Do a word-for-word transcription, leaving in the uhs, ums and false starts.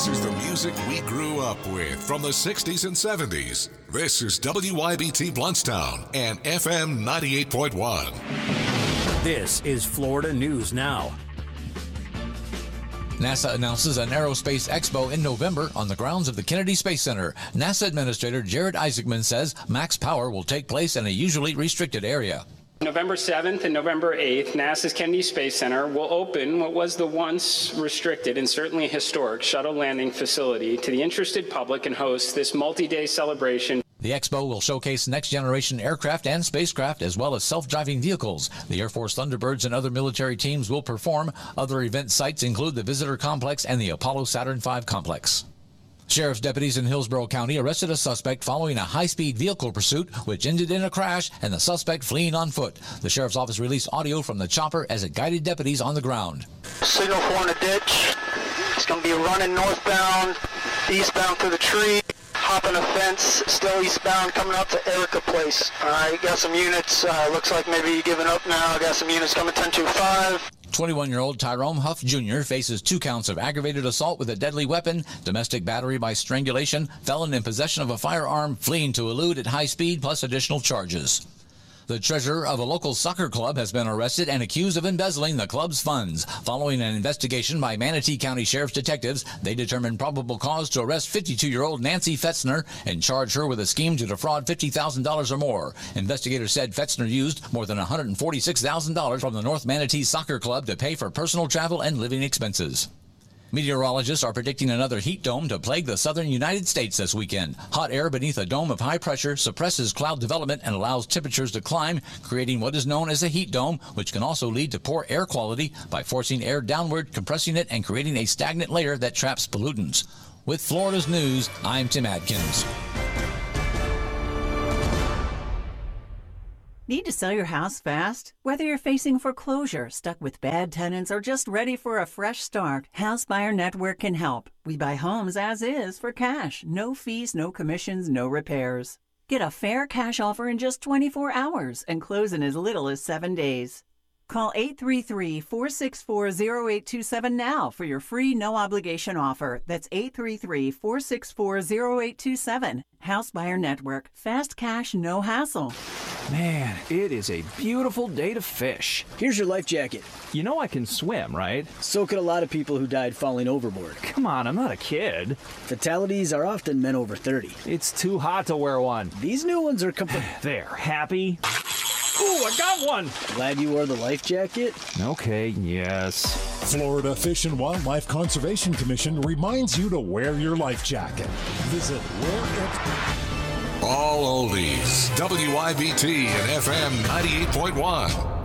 This is the music we grew up with from the sixties and seventies. This is W I B T Bluntstown and F M ninety-eight point one. This is Florida News Now. NASA announces an aerospace expo in November on the grounds of the Kennedy Space Center. NASA Administrator Jared Isaacman says max power will take place in a usually restricted area. November seventh and November eighth, NASA's Kennedy Space Center will open what was the once restricted and certainly historic shuttle landing facility to the interested public and host this multi-day celebration. The expo will showcase next-generation aircraft and spacecraft as well as self-driving vehicles. The Air Force Thunderbirds and other military teams will perform. Other event sites include the Visitor Complex and the Apollo Saturn five complex. Sheriff's deputies in Hillsborough County arrested a suspect following a high-speed vehicle pursuit, which ended in a crash and the suspect fleeing on foot. The Sheriff's Office released audio from the chopper as it guided deputies on the ground. Signal for in a ditch. It's going to be running northbound, eastbound through the tree. Hopping a fence, still eastbound, coming up to Erica Place. All right, got some units. Uh, looks like maybe you're giving up now. Got some units coming ten two five. twenty-one-year-old Tyrone Huff Junior faces two counts of aggravated assault with a deadly weapon, domestic battery by strangulation, felon in possession of a firearm, fleeing to elude at high speed, plus additional charges. The treasurer of a local soccer club has been arrested and accused of embezzling the club's funds. Following an investigation by Manatee County Sheriff's detectives, they determined probable cause to arrest fifty-two-year-old Nancy Fetzner and charge her with a scheme to defraud fifty thousand dollars or more. Investigators said Fetzner used more than one hundred forty-six thousand dollars from the North Manatee Soccer Club to pay for personal travel and living expenses. Meteorologists are predicting another heat dome to plague the southern United States this weekend. Hot air beneath a dome of high pressure suppresses cloud development and allows temperatures to climb, creating what is known as a heat dome, which can also lead to poor air quality by forcing air downward, compressing it, and creating a stagnant layer that traps pollutants. With Florida's News, I'm Tim Adkins. Need to sell your house fast? Whether you're facing foreclosure, stuck with bad tenants, or just ready for a fresh start, House Buyer Network can help. We buy homes as is for cash. No fees, no commissions, no repairs. Get a fair cash offer in just twenty-four hours and close in as little as seven days. Call eight three three, four six four, zero eight two seven now for your free no-obligation offer. That's eight three three, four six four, zero eight two seven. House Buyer Network. Fast cash, no hassle. Man, it is a beautiful day to fish. Here's your life jacket. You know I can swim, right? So could a lot of people who died falling overboard. Come on, I'm not a kid. Fatalities are often men over thirty. It's too hot to wear one. These new ones are complete. There, happy? Ooh, I got one! Glad you wore the life jacket? Okay, yes. Florida Fish and Wildlife Conservation Commission reminds you to wear your life jacket. Visit Wear It. All oldies. W I B T and F M ninety-eight point one.